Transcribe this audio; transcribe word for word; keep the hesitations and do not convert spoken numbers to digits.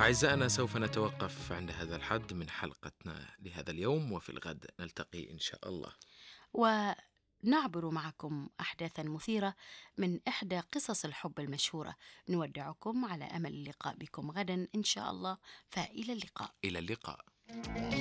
أعزائنا، سوف نتوقف عند هذا الحد من حلقتنا لهذا اليوم، وفي الغد نلتقي إن شاء الله. ونعبر معكم أحداثا مثيرة من إحدى قصص الحب المشهورة. نودعكم على أمل اللقاء بكم غدا إن شاء الله، فإلى اللقاء. إلى اللقاء.